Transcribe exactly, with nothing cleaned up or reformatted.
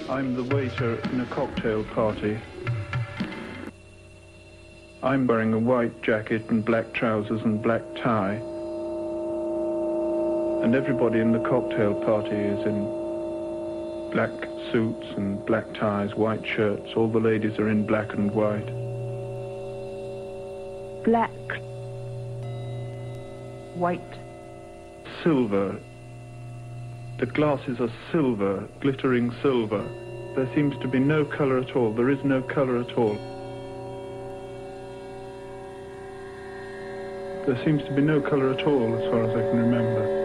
I'm the waiter in a cocktail party. I'm wearing a white jacket and black trousers and black tie. And everybody in the cocktail party is in black suits and black ties, white shirts. All the ladies are in black and white. Black. White. Silver. The glasses are silver, glittering silver. There seems to be no colour at all. There is no colour at all. There seems to be no colour at all, as far as I can remember.